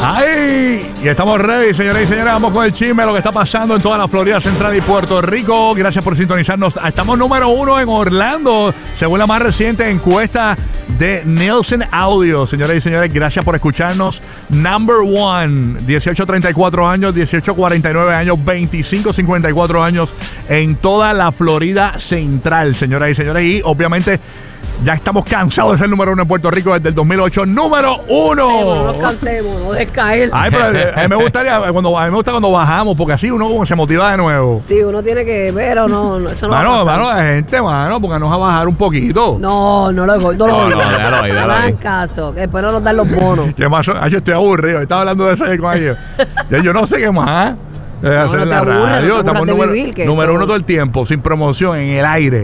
¡Ay! Y estamos ready, señoras y señores. Vamos con el chisme, lo que está pasando en toda la Florida Central y Puerto Rico. Gracias por sintonizarnos. Estamos número 1 en Orlando, según la más reciente encuesta de Nielsen Audio. Señoras y señores, gracias por escucharnos. Number 1, 18-34 años, 18-49 años, 25-54 años en toda la Florida Central, señoras y señores. Y obviamente ya estamos cansados de ser número 1 en Puerto Rico desde el 2008. ¡Número 1! No nos cansemos, no descaer. Ay, pero a mí me gusta cuando bajamos, porque así uno como se motiva de nuevo. Sí, uno tiene que ver o no, eso no Mano, va a pasar. la gente, pónganos a bajar un poquito. No déjalo ahí. hagan caso, que después no nos dan los bonos. ¿Qué más? Yo estoy aburrido. Estaba hablando de eso ayer con ellos. Yo no sé qué más hacer no en te la aburres, radio. no te Estamos aburras de vivir, número 1 todo el tiempo, sin promoción, en el aire,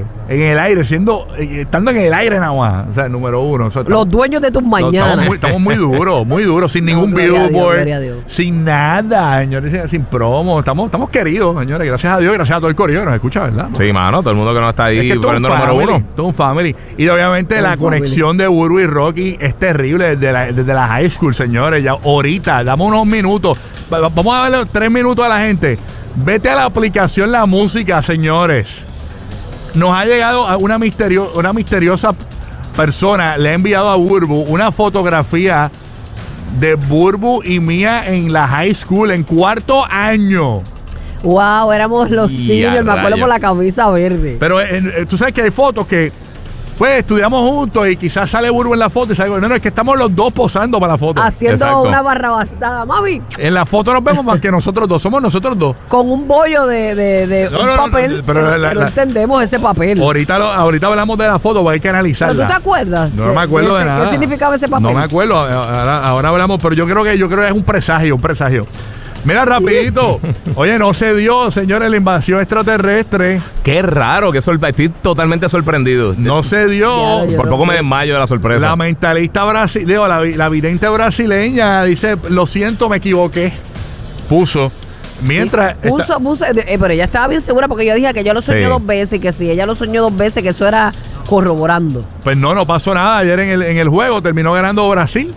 estando en el aire nada más. O sea, número 1. Los dueños de tus mañanas. Estamos muy duros, sin ningún billboard, sin nada, señores, sin promo. Estamos queridos, señores, gracias a Dios, gracias a todo el corillo que nos escucha, ¿verdad? Sí, mano, todo el mundo que no está ahí poniendo número 1. Todo un family. Y obviamente la conexión de Burbu y Rocky es terrible desde la high school, señores. Ya ahorita, damos unos minutos. Vamos a darle 3 minutos a la gente. Vete a la aplicación La Música, señores. Nos ha llegado a una misteriosa persona. Le ha enviado a Burbu una fotografía de Burbu y Mía en la high school, en 4º año. Wow, éramos los seniors, me acuerdo por la camisa verde. Pero tú sabes que hay fotos que pues estudiamos juntos y quizás sale Burbu en la foto y sale, no, es que estamos los dos posando para la foto. Haciendo Exacto. una barrabasada, mami. En la foto nos vemos más que nosotros dos, somos nosotros dos. Con un bollo de papel. pero no entendemos ese papel. Ahorita hablamos de la foto, porque hay que analizarla. ¿Pero tú te acuerdas? No me acuerdo de nada. ¿Qué significaba ese papel? No me acuerdo, ahora hablamos, pero yo creo que es un presagio. Mira, rapidito. Oye, no se dio, señores, la invasión extraterrestre. Qué raro, estoy totalmente sorprendido. No se dio. Por poco me desmayo de la sorpresa. La mentalista brasileña, la vidente brasileña, dice, lo siento, me equivoqué. Puso. Mientras... pero ella estaba bien segura porque yo dije que ella lo soñó 2 veces y que si ella lo soñó 2 veces, que eso era corroborando. Pues no pasó nada. Ayer en el juego terminó ganando Brasil.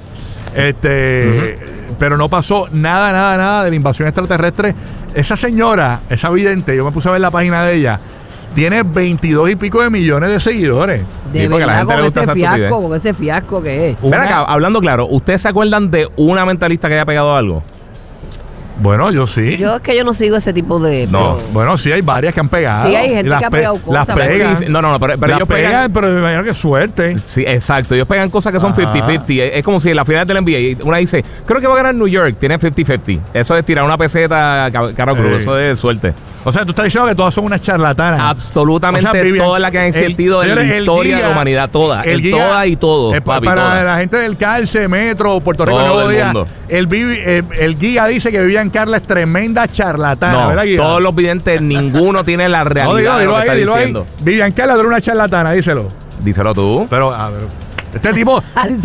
Pero no pasó nada de la invasión extraterrestre. Esa señora, esa vidente, yo me puse a ver la página de ella, tiene 22 y pico de millones de seguidores. De verdad, con ese fiasco que es. Espera acá, hablando claro, ¿ustedes se acuerdan de una mentalista que haya pegado algo? Bueno, yo sí. Yo es que yo no sigo ese tipo de... No, bueno, sí hay varias que han pegado. Sí, hay gente que ha pegado cosas. Las pegan. Pero ellos pegan, pero me imagino que suerte. Sí, exacto. Ellos pegan cosas que son 50-50. Es como si en la final del NBA una dice, creo que va a ganar New York, tiene 50-50. Eso es tirar una peseta caro cruz, eso es suerte. O sea, tú estás diciendo que todas son unas charlatanas. Absolutamente, todas las que han existido en la historia de la humanidad, todas. Todas y todo. Para todas. La gente del Calce, Metro, Puerto Rico, Nuevo Día. El guía dice que Vivian Carla es tremenda charlatana, ¿verdad, guía? Todos los videntes, ninguno tiene la realidad de lo que está diciendo. Vivian Carla es una charlatana, díselo. Díselo tú. Pero, este tipo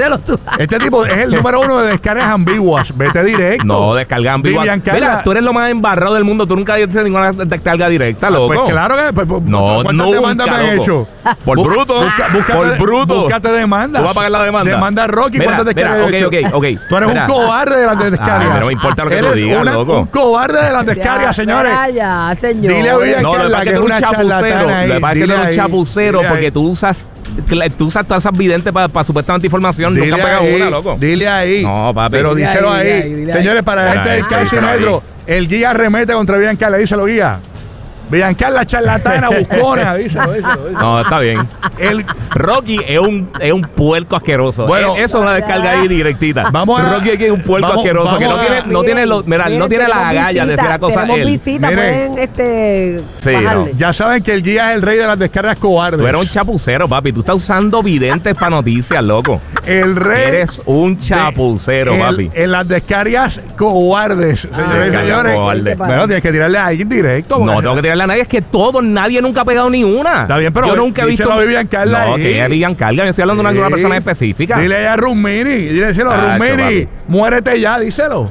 es el número 1 de descargas ambiguas. Vete directo. No, descarga ambigua. Mira, tú eres lo más embarrado del mundo. Tú nunca dices ninguna descarga directa, loco. Pues claro que... no, ¿cuántas demandas me han hecho? Por bruto. Por bruto. Búscate demanda. ¿Tú vas a pagar la demanda? Demanda a Rocky. ¿Cuántas descargas he hecho? Ok. Tú eres un cobarde de las descargas. No me importa lo que tú digas, loco. Un cobarde de las descargas, señores. Ya, señor. Dile a Vivian Carla que es una charlatana. Lo que pasa es que tú eres un chapucero porque tú usas todas esas videntes para supuestamente información. Nunca pega una, loco. Dile ahí. No, papi. Pero díselo ahí. Señores, para la gente del Calcio Metro, el guía arremete contra Vivian Carla. Díselo, guía. Vivian Carla, charlatana, buscona. Díselo. No, está bien. El Rocky es un puerco asqueroso. Bueno, eso es una descarga ahí directita. Rocky es un puerco asqueroso que no tiene la agallas de decir la cosa él. Visita, pueden bajarle. Ya saben que el guía es el rey de las descargas cobardes. Tú eres un chapucero, papi. Tú estás usando videntes para noticias, loco. El rey. Eres un chapucero, papi. En las descargas cobardes, señores. Bueno, tienes que tirarle a alguien directo. No tengo que tirarle a nadie. Es que nadie nunca ha pegado ni una. Está bien, pero yo nunca he visto a Vivian Carla. No, que es Vivian Carla. Yo estoy hablando de una persona específica. Dile a Rumini. Díselo a Rumini. Muérete ya, díselo.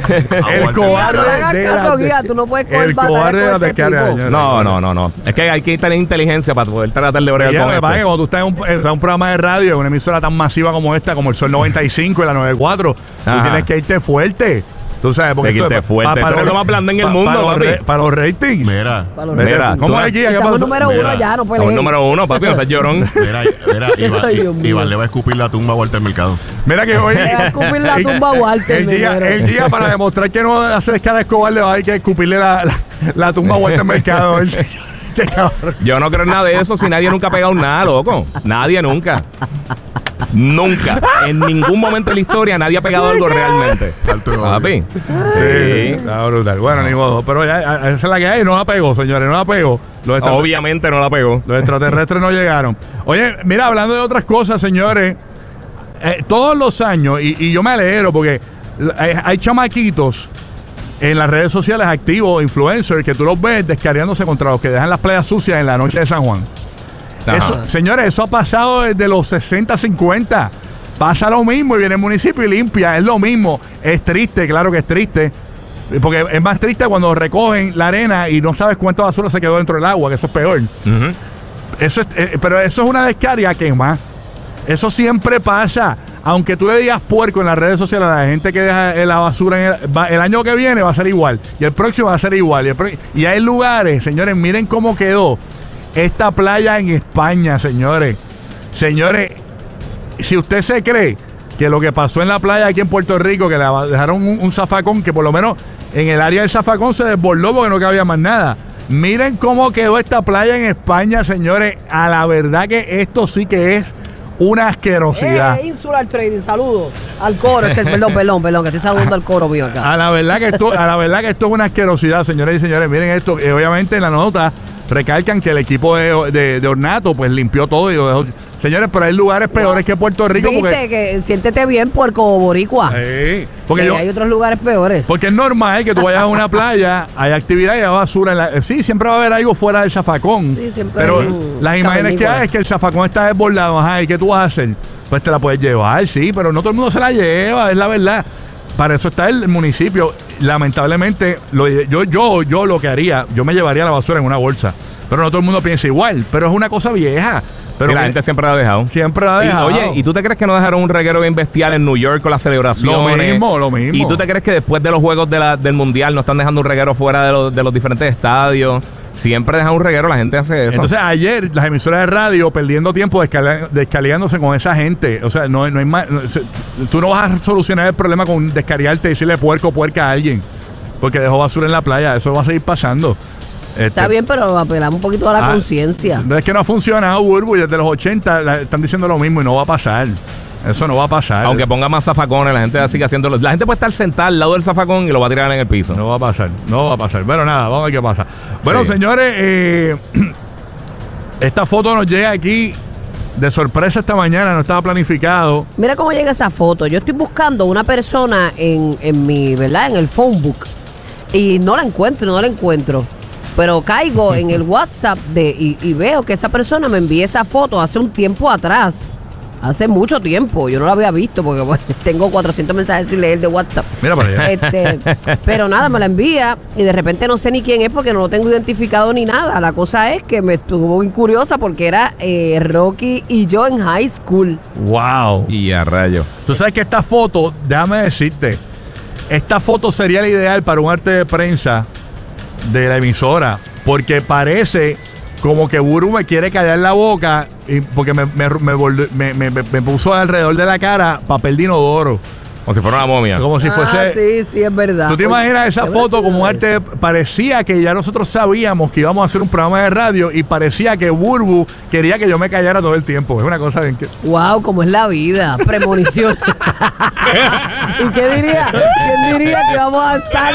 El cobarde No hagas de caso, guía, tú no puedes coger el batalla cobarde de con la este descarga, tipo. señores. No. Es que hay que tener inteligencia para poder tratar de bregar Ya con me esto. pasa que cuando tú estás en un programa de radio, en una emisora tan masiva como esta, como el Sol 95 y la 94, tú Ajá. tienes que irte fuerte. Tú sabes, porque Hay que irte fuerte. Tú eres lo más blando en el mundo, papi. para los ratings. Mira, Mira, ¿Cómo tú- es aquí? ¿Qué Estamos pasó? número Mira. uno ya, no Estamos peleen. número uno, papi, no seas llorón. mira, Ay, Dios mío. Iván le va a escupir la tumba a Walter Mercado. Mira que hoy. Le va a escupir la tumba a Walter, el día para demostrar que no hace escala Escobar, le va a hay que escupirle la tumba a Walter Mercado. Este cabrón. Yo no creo en nada de eso si nadie nunca ha pegado nada, loco. Nadie nunca. Nunca. En ningún momento de la historia nadie ha pegado algo realmente. Alto, Papi. Sí, Sí. está brutal. Bueno, ni modo. Pero ya, esa es la que hay. No la pegó, señores. No la pegó. Obviamente no la pegó. Los extraterrestres no llegaron. Oye, mira, hablando de otras cosas, señores, todos los años, y yo me alegro porque hay chamaquitos en las redes sociales activos, influencers, que tú los ves descarriándose contra los que dejan las playas sucias en la noche de San Juan. Ajá. Eso, señores, eso ha pasado desde los 60, 50. Pasa lo mismo y viene el municipio y limpia. Es lo mismo. Es triste, claro que es triste. Porque es más triste cuando recogen la arena y no sabes cuánta basura se quedó dentro del agua, que eso es peor. Ujú. Eso es, pero eso es una descarga que más. Eso siempre pasa. Aunque tú le digas puerco en las redes sociales a la gente que deja la basura el año que viene va a ser igual. Y el próximo va a ser igual. Y hay lugares, señores, miren cómo quedó esta playa en España, señores. Señores, si usted se cree que lo que pasó en la playa aquí en Puerto Rico, que le dejaron un zafacón, que por lo menos en el área del zafacón se desbordó porque no cabía más nada. Miren cómo quedó esta playa en España, señores. A la verdad que esto sí que es una asquerosidad. Insular Trading, saludos al coro. Perdón, que estoy saludando al coro mío acá. A la verdad que esto es una asquerosidad, señores y señores. Miren esto. Obviamente en la nota recalcan que el equipo de Ornato pues limpió todo y lo dejó. Señores, pero hay lugares peores que Puerto Rico. Viste que siéntete bien, puerco boricua. Sí, porque Que hay otros lugares peores. porque es normal que tú vayas a una playa, hay actividad y hay basura. Sí, siempre va a haber algo fuera del zafacón. Sí, siempre Pero hay un las imágenes que cavernícola. hay es que el zafacón está desbordado. Ajá, ¿y qué tú vas a hacer? Pues te la puedes llevar, sí, pero no todo el mundo se la lleva, es la verdad. Para eso está el municipio. Lamentablemente, yo lo que haría, yo me llevaría la basura en una bolsa. Pero no todo el mundo piensa igual. Pero es una cosa vieja. Pero Sí, la gente siempre la ha dejado. siempre la ha dejado. Oye, ¿y tú te crees que no dejaron un reguero bien bestial en New York con las celebraciones? Lo mismo. ¿Y tú te crees que después de los juegos del Mundial no están dejando un reguero fuera de los diferentes estadios? Siempre dejan un reguero, la gente hace eso. Entonces ayer las emisoras de radio perdiendo tiempo descargándose con esa gente. O sea, no hay más. Tú no vas a solucionar el problema con descargarte y decirle puerco o puerca a alguien porque dejó basura en la playa. Eso va a seguir pasando. Está bien, pero apelamos un poquito a la conciencia. No es que no ha funcionado, Burbu, y desde los 80 están diciendo lo mismo y no va a pasar. Eso no va a pasar. Aunque ponga más zafacones, la gente sigue haciéndolo. La gente puede estar sentada al lado del zafacón y lo va a tirar en el piso. No va a pasar, no va a pasar. Bueno, nada, vamos a ver qué pasa. Bueno, Sí. señores, esta foto nos llega aquí de sorpresa esta mañana, no estaba planificado. Mira cómo llega esa foto. Yo estoy buscando una persona en mi, ¿verdad? En el phone book. Y no la encuentro. Pero caigo en el WhatsApp y veo que esa persona me envía esa foto hace un tiempo atrás. Hace mucho tiempo. Yo no la había visto porque bueno, tengo 400 mensajes sin leer de WhatsApp. Mira para allá. Pero nada, me la envía y de repente no sé ni quién es porque no lo tengo identificado ni nada. La cosa es que me estuvo muy curiosa porque era Rocky y yo en high school. Wow. Y a rayo. Tú sabes que esta foto, déjame decirte, esta foto sería la ideal para un arte de prensa de la emisora, porque parece como que Burbu me quiere callar la boca porque me puso alrededor de la cara papel de inodoro, Como si fuera una momia. como si fuese... Sí, es verdad. ¿Tú te imaginas esa Oye, foto ¿qué como habrá arte? Parecía que ya nosotros sabíamos que íbamos a hacer un programa de radio y parecía que Burbu quería que yo me callara todo el tiempo. Es una cosa bien que... Wow, como es la vida, premonición. ¿Y qué diría? ¿Quién diría que vamos a estar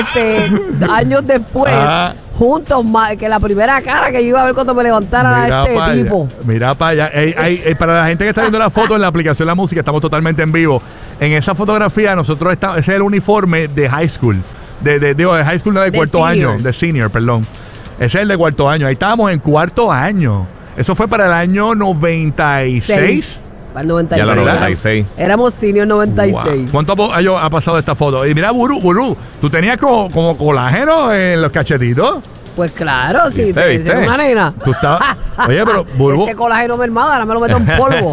años después Ah. juntos más que la primera cara que yo iba a ver cuando me levantara Mira este pa' tipo? allá, mira para allá. Para la gente que está viendo la foto en la aplicación La Música, estamos totalmente en vivo. En esa fotografía nosotros estamos, ese es el uniforme de high school. De high school, no de De cuarto seniors. año, de senior, perdón. Ese es el de cuarto año. Ahí estábamos en cuarto año. Eso fue para el año 96. Para el 96. Ya la 96. Éramos senior 96. Wow. ¿Cuánto años ha pasado esta foto? Y mira, Burú, tú tenías como colágeno en los cachetitos. Pues claro, sí, ¿Viste, te viste? decía una nena. Tú estabas. Oye, pero Burú. Ese colágeno mermado, ahora me lo meto en polvo.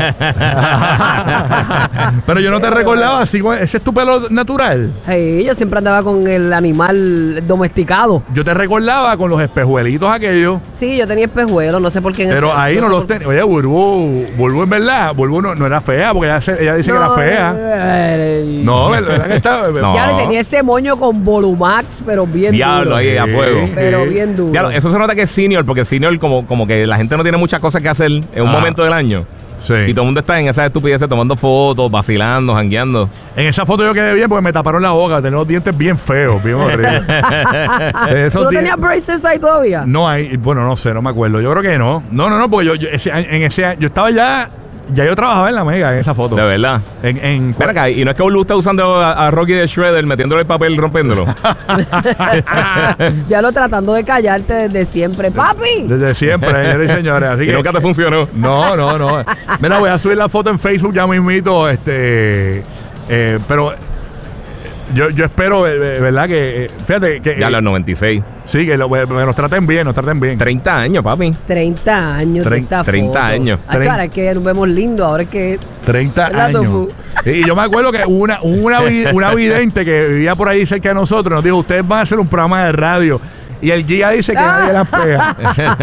Pero yo no te recordaba así. ¿Ese es tu pelo natural? Sí, yo siempre andaba con el animal domesticado. Yo te recordaba con los espejuelitos aquellos. Sí, yo tenía espejuelos, no sé por qué. Pero ahí no los tenía. Oye, Burbu en verdad, Burbu no era fea, porque ella dice que era fea. No, ¿verdad que estaba? No. Ya le tenía ese moño con Volumax, pero bien Diablo, duro. ahí a fuego. Pero bien duro. Diablo, eso se nota que es senior, porque senior como que la gente no tiene muchas cosas que hacer en un momento del año. Sí. Y todo el mundo está en esas estupideces tomando fotos, vacilando, jangueando. En esa foto yo quedé bien porque me taparon la boca. Tenía los dientes bien feos, bien horribles. ¿Tú no tenías bracers ahí todavía? No hay, bueno, no sé, no me acuerdo. Yo creo que no. No, porque yo estaba ya yo trabajaba en la Mega en esa foto. De verdad. Espera acá, y no es que Olu está usando a Rocky de Shredder metiéndole el papel y rompiéndolo. Ya lo tratando de callarte desde siempre. ¡Papi! Desde siempre, señores y señores. Así Y que nunca te funcionó. No. Mira, voy a subir la foto en Facebook ya mismito, pero yo espero, ¿verdad? Que fíjate que Ya los 96. sí, que nos traten bien, 30 años, papi. 30 años de esta 30 foto. años. Ahora es que nos vemos lindo, ahora es que 30 ¿verdad, años. Tofu? Y yo me acuerdo que una vidente que vivía por ahí cerca de nosotros nos dijo, ustedes van a hacer un programa de radio. Y el guía dice que nadie las pega.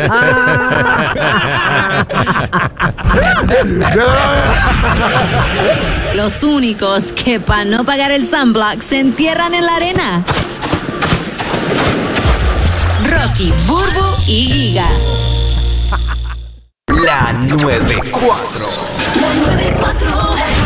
Los únicos que para no pagar el sunblock se entierran en la arena. Rocky, Burbu y Giga. La 94. La 94.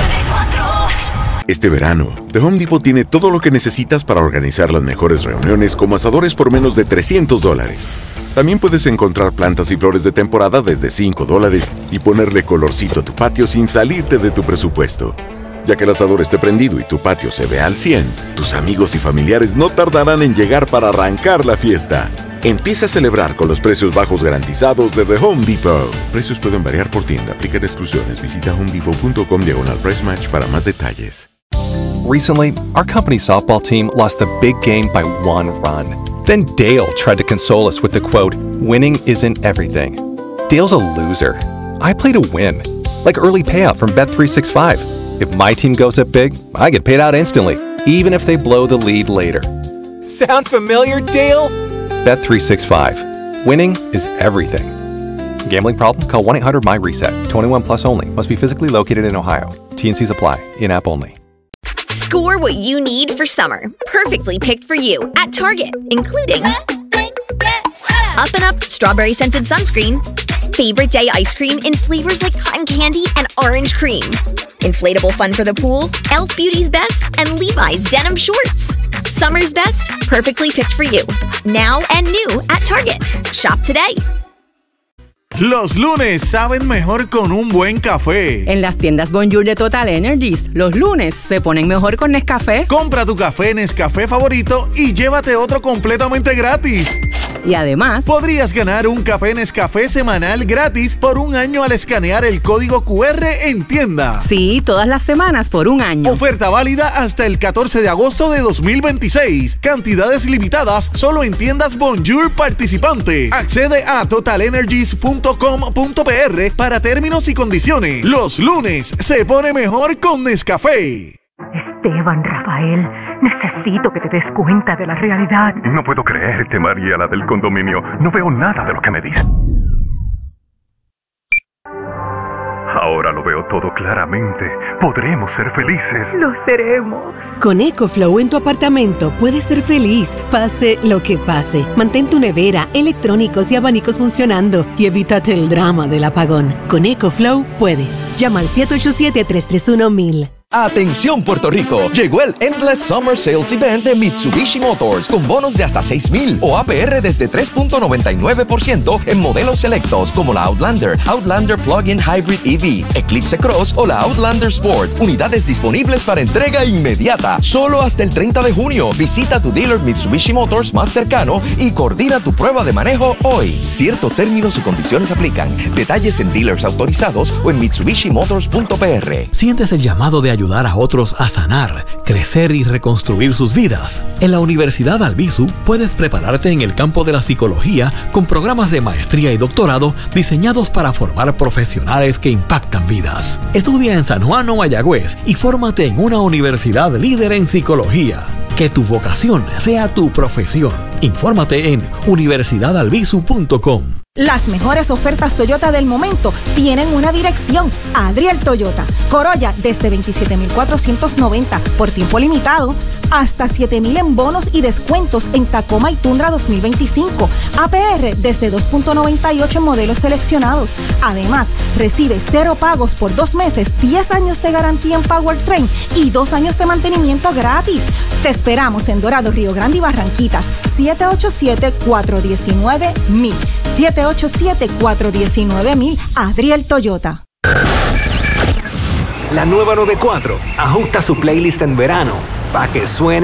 Este verano, The Home Depot tiene todo lo que necesitas para organizar las mejores reuniones como asadores por menos de $300. También puedes encontrar plantas y flores de temporada desde $5 y ponerle colorcito a tu patio sin salirte de tu presupuesto. Ya que el asador esté prendido y tu patio se ve al 100, tus amigos y familiares no tardarán en llegar para arrancar la fiesta. Empieza a celebrar con los precios bajos garantizados de The Home Depot. Precios pueden variar por tienda. Aplican exclusiones. Visita homedepot.com/price match para más detalles. Recently, our company softball team lost the big game by 1 run. Then Dale tried to console us with the quote, "Winning isn't everything." Dale's a loser. I play to win. Like early payout from Bet365. If my team goes up big, I get paid out instantly, even if they blow the lead later. Sound familiar, Dale? Bet365. Winning is everything. Gambling problem? Call 1-800-MY-RESET. 21 plus only. Must be physically located in Ohio. T&Cs apply. In-app only. Score what you need for summer. Perfectly picked for you at Target, including Up and Up Strawberry Scented Sunscreen, Favorite Day Ice Cream in flavors like cotton candy and orange cream, Inflatable Fun for the Pool, Elf Beauty's Best, and Levi's Denim Shorts. Summer's best, perfectly picked for you. Now and new at Target. Shop today. Los lunes saben mejor con un buen café. En las tiendas Bonjour de Total Energies, los lunes se ponen mejor con Nescafé. Compra tu café Nescafé favorito y llévate otro completamente gratis. Y además, podrías ganar un café Nescafé semanal gratis por 1 año al escanear el código QR en tienda. Sí, todas las semanas por 1 año. Oferta válida hasta el 14 de agosto de 2026. Cantidades limitadas solo en tiendas Bonjour participantes. Accede a totalenergies.com.pr para términos y condiciones. Los lunes se pone mejor con Nescafé. Esteban, Rafael, necesito que te des cuenta de la realidad. No puedo creerte, María, la del condominio. No veo nada de lo que me dices. Ahora lo veo todo claramente. Podremos ser felices. Lo seremos. Con EcoFlow en tu apartamento puedes ser feliz, pase lo que pase. Mantén tu nevera, electrónicos y abanicos funcionando y evítate el drama del apagón. Con EcoFlow puedes. Llama al 787-331-1000. Atención Puerto Rico, llegó el Endless Summer Sales Event de Mitsubishi Motors con bonos de hasta $6,000 o APR desde 3.99% en modelos selectos como la Outlander, Outlander Plug-in Hybrid EV, Eclipse Cross o la Outlander Sport. Unidades disponibles para entrega inmediata, solo hasta el 30 de junio. Visita tu dealer Mitsubishi Motors más cercano y coordina tu prueba de manejo hoy. Ciertos términos y condiciones aplican. Detalles en dealers autorizados o en mitsubishimotors.pr. ¿Sientes el llamado de ayudar a otros a sanar, crecer y reconstruir sus vidas? En la Universidad Albizu puedes prepararte en el campo de la psicología con programas de maestría y doctorado diseñados para formar profesionales que impactan vidas. Estudia en San Juan o Mayagüez y fórmate en una universidad líder en psicología. Que tu vocación sea tu profesión. Infórmate en universidadalbizu.com. Las mejores ofertas Toyota del momento tienen una dirección: Adriel Toyota. Corolla desde $27,490 por tiempo limitado, hasta $7,000 en bonos y descuentos en Tacoma y Tundra 2025. APR desde 2.98 en modelos seleccionados. Además, recibe 0 pagos por 2 meses, 10 años de garantía en Powertrain y 2 años de mantenimiento gratis. Te esperamos en Dorado, Río Grande y Barranquitas. 787-419-1000. 787-419-1000. Adriel Toyota. La nueva 94 ajusta su playlist en verano para que suene